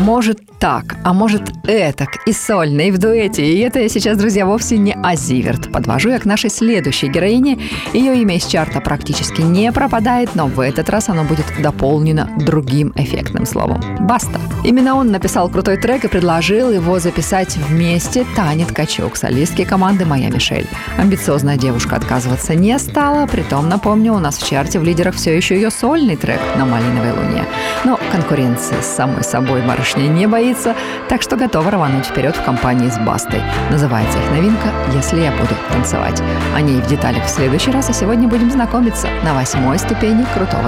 может так, а может этак, и сольно, и в дуэте. И это я сейчас, друзья, вовсе не о Зиверт. Подвожу я к нашей следующей героине. Ее имя из чарта практически не пропадает, но в этот раз оно будет дополнено другим эффектным словом. Баста. Именно он написал крутой трек и предложил его записать вместе Тане Ткачук, солистки команды «Моя Мишель». Амбициозная девушка отказываться не стала, притом, напомню, у нас в чарте в лидерах все еще ее сольный трек «На малиновой луне». Но конкуренции с самой собой барышня не боится, так что готова рвануть вперед в компании с Бастой. Называется их новинка «Если я буду танцевать». О ней в деталях в следующий раз, а сегодня будем знакомиться на 8-й ступени крутого